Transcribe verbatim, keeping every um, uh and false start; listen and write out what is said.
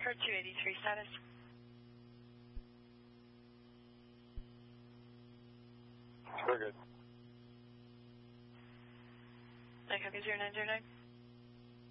for two eighty-three status. We're good. I copy zero nine zero nine.